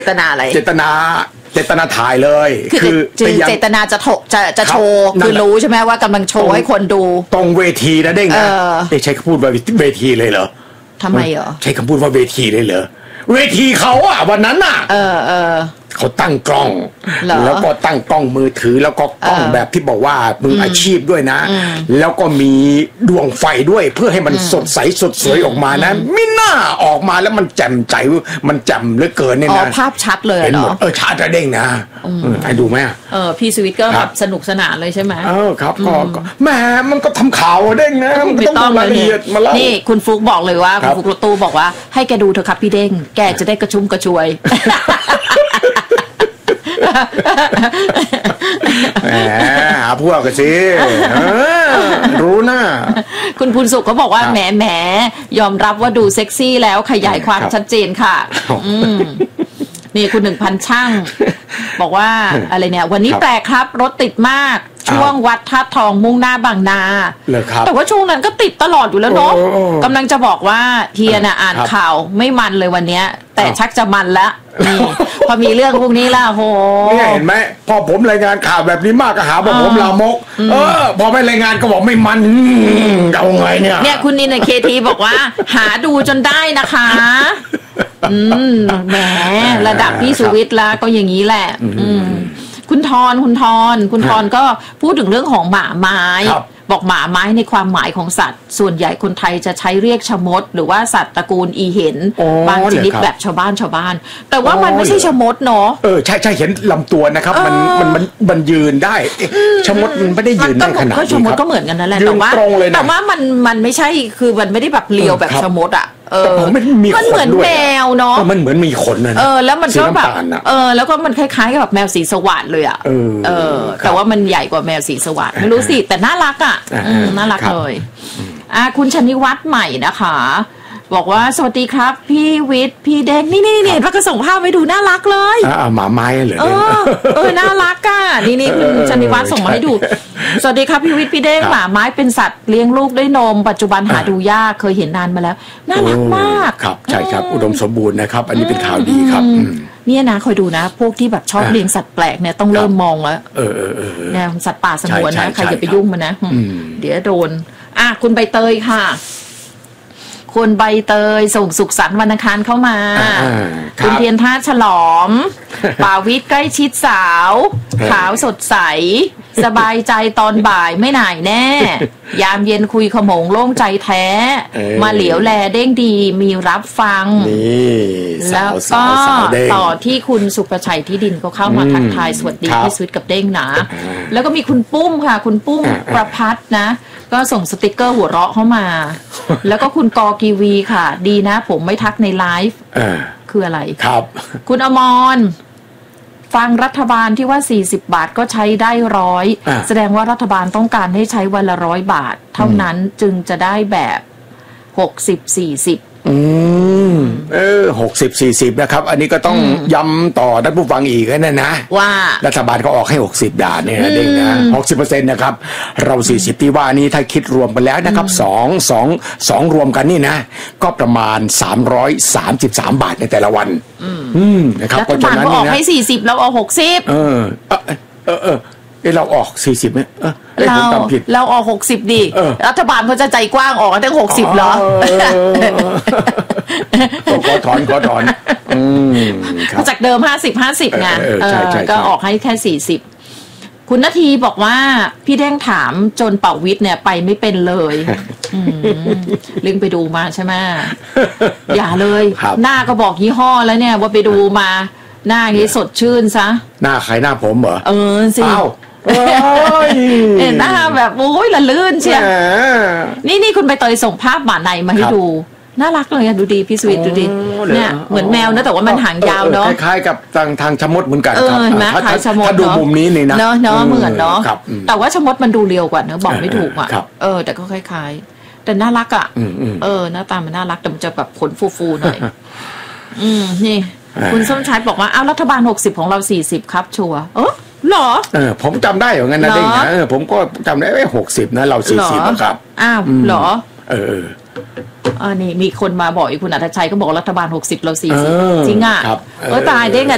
เจตนาอะไรเจตนาถ่ายเลยคือเจตนาจะโชว์คือรู้ใช่ไหมว่ากำลังโชว์ให้คนดูตรงเวทีนะเด้งนะใช้คำพูดว่าเวทีเลยเหรอทำไมเหรอใช้คำพูดว่าเวทีเลยเหรอเวทีเขาอะวันนั้นอะเขาตั้งกล้องแล้วก็ตั้งกล้องมือถือแล้วก็กล้องแบบที่บอกว่ามืออาชีพด้วยนะแล้วก็มีดวงไฟด้วยเพื่อให้มันสดใสสดสวยออกมานะมิน่าออกมาแล้วมันแจ่มใจมันแจ่มเหลือเกินเนี่ยนะภาพชัดเลยเนาะชัดเด้งนะให้ดูไหมพี่สวิทก็แบบสนุกสนานเลยใช่ไหมครับก็แหมมันก็ทำข่าวเด้งนะมันต้องรายละเอียดมาแล้วนี่คุณฟุกบอกเลยว่าคุณฟุกรถตู้บอกว่าให้แกดูเถอะครับพี่เด้งแกจะได้กระชุ่มกระชวยแหมหาพวกกันสิรู้นะคุณภูนสุขเขาบอกว่าแหมยอมรับว่าดูเซ็กซี่แล้วขยายความชัดเจนค่ะนี่คุณ1,000ช่างบอกว่าอะไรเนี่ยวันนี้แปลกครับรถติดมากช่วงวัดท่าทองมุ่งหน้าบางนาแต่ว่าช่วงนั้นก็ติดตลอดอยู่แล้วเนาะกำลังจะบอกว่าเฮียน่ะอ่านข่าวไม่มันเลยวันนี้แต่ชักจะมันแล้วนี่พอมีเรื่องพวกนี้ล่ะโหนี่เห็นไหมพอผมรายงานข่าวแบบนี้มากก็หาว่าผมลามกพอไม่รายงานก็บอกไม่มันเอาไงเนี่ยคุณนินเคทีบอกว่าหาดูจนได้นะคะแหมระดับพี่สุวิทย์ละก็อย่างนี้แหละคุณทรก็พูดถึงเรื่องของหมาไม้บอกหมาไม้ในความหมายของสัตว์ส่วนใหญ่คนไทยจะใช้เรียกชะมดหรือว่าสัตว์ตระกูลอีเห็นบางชนิดแบบชาวบ้านแต่ว่ามันไม่ใช่ชะมดเนาะใช่เห็นลำตัวนะครับมันยืนได้ชะมดมันไม่ได้ยืนได้ขนาดนี้ชะมดก็เหมือนกันนั่นแหละแต่ว่ามันไม่ใใช่คือมันไม่ได้แบบเลียวแบบชะมดอ่ะมันเหมือนแมวเนาะมันเหมือนมีขนนะแล้วมันก็แบบแล้วก็มันคล้ายๆกับแบบแมวสีสวัสดเลยอ่ะแต่ว่ามันใหญ่กว่าแมวสีสวัสดไม่รู้สิแต่น่ารักอ่ะน่ารักเลยคุณชนิวัฒน์ใหม่นะคะบอกว่าสวัสดีครับพี่วิทย์พี่เด้งนี่พระก็ส่งภาพไปดูน่ารักเลยหมาไม้เลยน่ารักอ่ะนี่คุณชนิวัฒน์ส่งมาให้ดูสวัสดีครับพี่วิทย์พี่เด้งหมาไม้เป็นสัตว์เลี้ยงลูกด้วยนมปัจจุบันหาดูยากเคยเห็นนานมาแล้วน่ารักมากครับใช่ครับอุดมสมบูรณ์นะครับอันนี้เป็นข่าวดีครับเนี่ยนะคอยดูนะพวกที่แบบชอบเลี้ยงสัตว์แปลกเนี่ยต้องเริ่มมองแล้วเนี่ยสัตว์ป่าสงวนนะใครอย่าไปยุ่งมันนะเดี๋ยวโดนคุณใบเตยค่ะคุณใบเตยส่งสุขสันต์วันอังคารเข้ามาคุณเทียนท่าฉลอมป่าวิทย์ใกล้ชิดสาวขาวสดใสสบายใจตอนบ่ายไม่หน่ายแน่ยามเย็นคุยขโมงโล่งใจแท้มาเหลียวแลเด้งดีมีรับฟังแล้วก็ต่อที่คุณสุประชัยที่ดินก็เข้ามาทักทายสวัสดีพี่สวิทกับเด้งนะแล้วก็มีคุณปุ้มค่ะคุณปุ้มประพัฒน์นะก็ส่งสติกเกอร์หัวเราะเข้ามาแล้วก็คุณกอกีวีค่ะดีนะผมไม่ทักในไลฟ์คืออะไรครับคุณอมรฟังรัฐบาลที่ว่า40 บาทก็ใช้ได้100แสดงว่ารัฐบาลต้องการให้ใช้วันละ100 บาทเท่านั้นจึงจะได้แบบ60-40 60-40นะครับอันนี้ก็ต้องย้ำต่อท่านผู้ฟังอีกนะว่ารัฐบาลเขาออกให้60 บาทเนี่ยเด้งนะ 60% นะครับเรา40ที่ว่านี้ถ้าคิดรวมกันแล้วนะครับ2รวมกันนี่นะก็ประมาณ333 บาทในแต่ละวันนะครับรัฐบาลก็ออกให้40เราเอา60 เราออก40เนี่ยเราออก60ดิรัฐบาลเขาจะใจกว้างออกตั้ง60เหรอขอถอนจากเดิม50ไงก็ออกให้แค่40คุณนาทีบอกว่าพี่แดงถามจนเป่าวิทย์เนี่ยไปไม่เป็นเลยลิงไปดูมาใช่ไหมอย่าเลยหน้าก็บอกยี่ห้อแล้วเนี่ยว่าไปดูมาหน้านี้สดชื่นซะหน้าใครหน้าผมเหรอสิหน้าแบบโอ้ยละลื่นเชียวนี่คุณใบเตยส่งภาพหมาในมาให้ดูน่ารักเลยดูดีพี่สวิทดูดีเนี่ยเหมือนแมวนะแต่ว่ามันหางยาวเนาะคล้ายๆกับทางชะมดเหมือนกันครับถ้าดูมุมนี้นี่นะเนาะเหมือนเนาะแต่ว่าชะมดมันดูเรียวกว่าเนอะบอกไม่ถูกอ่ะแต่ก็คล้ายๆแต่น่ารักอ่ะหน้าตามันน่ารักแต่มันจะแบบขนฟูๆหน่อยนี่คุณส้มชายบอกว่าอ้าวรัฐบาล60ของเรา40ครับชัวร์หรอผมจำได้อย่างนั้นนะเด้งนะผมก็จำได้ว่า60นะเรา40นะครับอ้าวหรอนี่มีคนมาบอกอีกคุณอัธชัยก็บอกรัฐบาล60เรา40จริงอ่ะตายเด้งอ่ะ